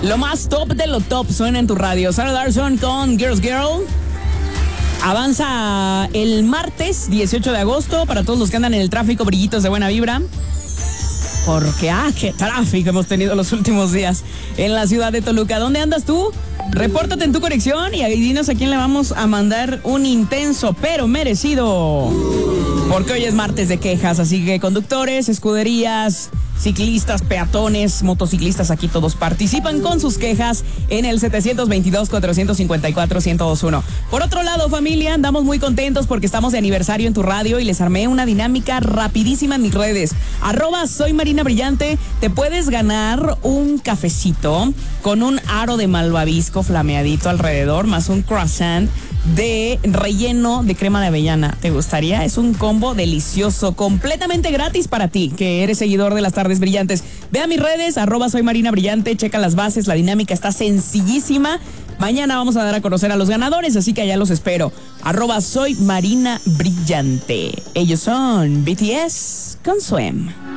Lo más top de lo top suena en tu radio. Sarah Larsson con Girls Girl. Avanza el martes 18 de agosto para todos los que andan en el tráfico, brillitos de buena vibra. Porque, qué tráfico hemos tenido los últimos días en la ciudad de Toluca. ¿Dónde andas tú? Repórtate en tu conexión y ahí dinos a quién le vamos a mandar un intenso pero merecido. Porque hoy es martes de quejas, así que conductores, escuderías, ciclistas, peatones, motociclistas, aquí todos participan con sus quejas en el 722-454-1021. Por otro lado, familia, andamos muy contentos porque estamos de aniversario en tu radio y les armé una dinámica rapidísima en mis redes. @soy Marina Brillante, te puedes ganar un cafecito con un aro de malvavisco flameadito alrededor, más un croissant de relleno de crema de avellana. ¿Te gustaría? Es un combo delicioso, completamente gratis para ti, que eres seguidor de las tardes brillantes. Ve a mis redes, @soy Marina Brillante, checa las bases, la dinámica está sencillísima. Mañana vamos a dar a conocer a los ganadores, así que allá los espero. @soy Marina Brillante. Ellos son BTS con Swim.